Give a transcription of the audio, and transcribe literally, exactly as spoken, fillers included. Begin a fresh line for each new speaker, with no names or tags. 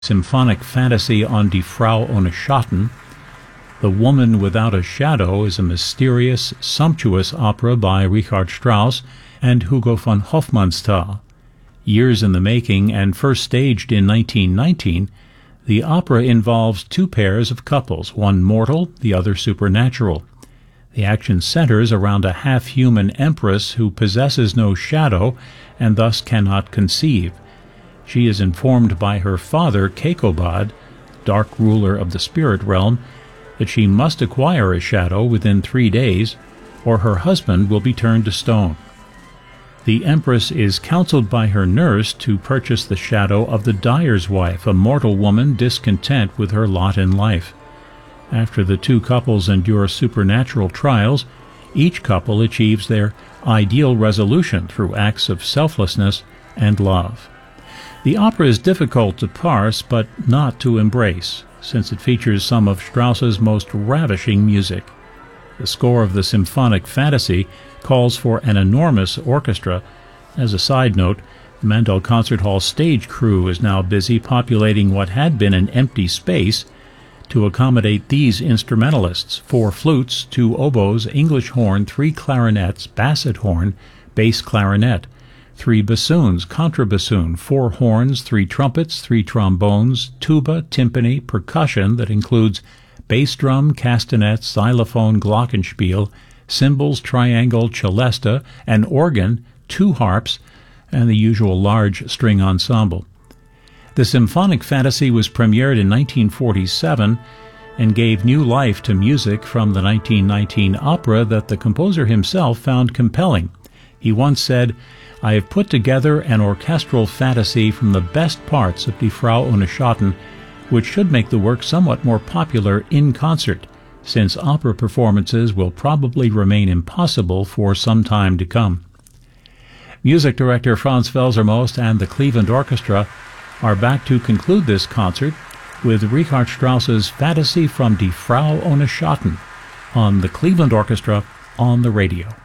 Symphonic Fantasy on Die Frau ohne Schatten. The Woman Without a Shadow is a mysterious, sumptuous opera by Richard Strauss and Hugo von Hofmannsthal. Years in the making and first staged in nineteen nineteen, the opera involves two pairs of couples, one mortal, the other supernatural. The action centers around a half-human empress who possesses no shadow and thus cannot conceive. She is informed by her father, Cacobad, dark ruler of the spirit realm, that she must acquire a shadow within three days, or her husband will be turned to stone. The empress is counseled by her nurse to purchase the shadow of the dyer's wife, a mortal woman discontent with her lot in life. After the two couples endure supernatural trials, each couple achieves their ideal resolution through acts of selflessness and love. The opera is difficult to parse, but not to embrace, since it features some of Strauss's most ravishing music. The score of the Symphonic Fantasy calls for an enormous orchestra. As a side note, the Mandel Concert Hall stage crew is now busy populating what had been an empty space to accommodate these instrumentalists: four flutes, two oboes, English horn, three clarinets, basset horn, bass clarinet, three bassoons, contrabassoon, four horns, three trumpets, three trombones, tuba, timpani, percussion that includes bass drum, castanets, xylophone, glockenspiel, cymbals, triangle, celesta, an organ, two harps, and the usual large string ensemble. The Symphonic Fantasy was premiered in nineteen forty-seven and gave new life to music from the nineteen nineteen opera that the composer himself found compelling. He once said, "I have put together an orchestral fantasy from the best parts of Die Frau ohne Schatten, which should make the work somewhat more popular in concert, since opera performances will probably remain impossible for some time to come." Music director Franz Welser-Most and the Cleveland Orchestra are back to conclude this concert with Richard Strauss's Fantasy from Die Frau ohne Schatten on the Cleveland Orchestra on the radio.